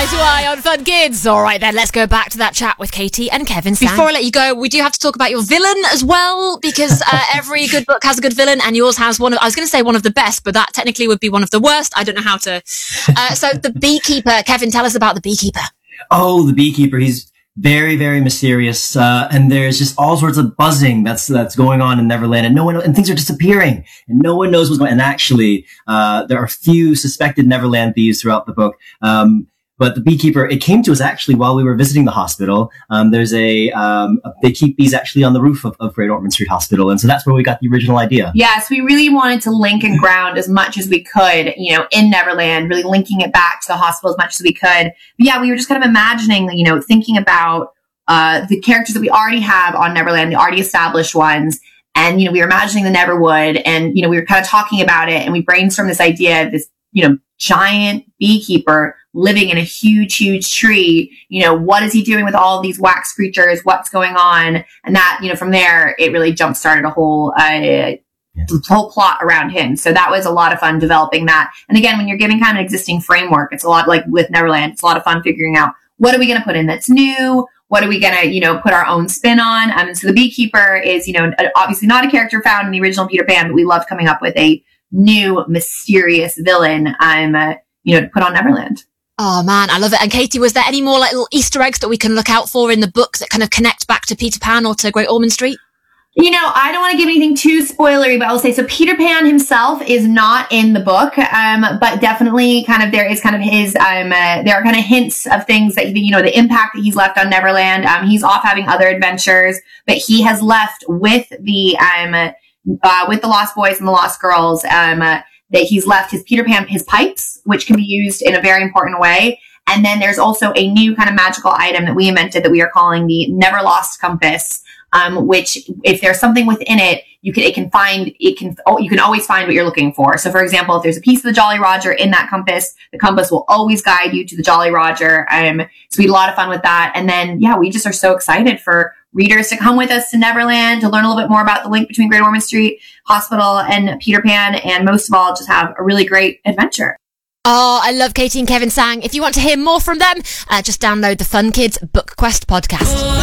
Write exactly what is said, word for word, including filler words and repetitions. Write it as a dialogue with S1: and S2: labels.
S1: Eye to Eye on Fun Kids. All right, then, let's go back to that chat with Katie and Kevin Sang.
S2: Before I let you go, we do have to talk about your villain as well, because uh, every good book has a good villain, and yours has one of, I was going to say one of the best, but that technically would be one of the worst. I don't know how to. Uh, so the Beekeeper. Kevin, tell us about the Beekeeper.
S3: Oh, the Beekeeper. He's very, very mysterious. Uh, and there's just all sorts of buzzing that's, that's going on in Neverland, and no one, and things are disappearing and no one knows what's going on. And actually, uh, there are a few suspected Neverland thieves throughout the book. Um, But the Beekeeper, it came to us actually while we were visiting the hospital. Um, there's a, um, a, they keep bees actually on the roof of, of Great Ormond Street Hospital. And so that's where we got the original idea.
S4: Yes, we really wanted to link and ground as much as we could, you know, in Neverland, really linking it back to the hospital as much as we could. But yeah, we were just kind of imagining, you know, thinking about, uh, the characters that we already have on Neverland, the already established ones. And, you know, we were imagining the Neverwood, and, you know, we were kind of talking about it, and we brainstormed this idea of this, you know, giant beekeeper living in a huge, huge tree. You know, what is he doing with all of these wax creatures? What's going on? And that, you know, from there, it really jump started a whole, uh, yeah. whole plot around him. So that was a lot of fun developing that. And again, when you're giving kind of an existing framework, it's a lot like with Neverland, it's a lot of fun figuring out what are we going to put in that's new? What are we going to, you know, put our own spin on? Um, and so the Beekeeper is, you know, obviously not a character found in the original Peter Pan, but we loved coming up with a new mysterious villain, um, uh, you know, to put on Neverland.
S2: Oh man, I love it. And Katie, was there any more like little Easter eggs that we can look out for in the book that kind of connect back to Peter Pan or to Great Ormond Street?
S4: You know, I don't want to give anything too spoilery, but I'll say, so Peter Pan himself is not in the book, um, but definitely kind of there is kind of his, um, uh, there are kind of hints of things that, you know, the impact that he's left on Neverland. Um, he's off having other adventures, but he has left with the, um, uh, with the Lost Boys and the Lost Girls, um, uh, that he's left his Peter Pan, his pipes, which can be used in a very important way. And then there's also a new kind of magical item that we invented that we are calling the Never Lost Compass. Um, which if there's something within it, you can, it can find, it can, oh, you can always find what you're looking for. So for example, if there's a piece of the Jolly Roger in that compass, the compass will always guide you to the Jolly Roger. Um, so we had a lot of fun with that. And then, yeah, we just are so excited for readers to come with us to Neverland to learn a little bit more about the link between Great Ormond Street Hospital and Peter Pan. And most of all, just have a really great adventure.
S1: Oh, I love Katie and Kevin Sang. If you want to hear more from them, uh, just download the Fun Kids Book Quest podcast.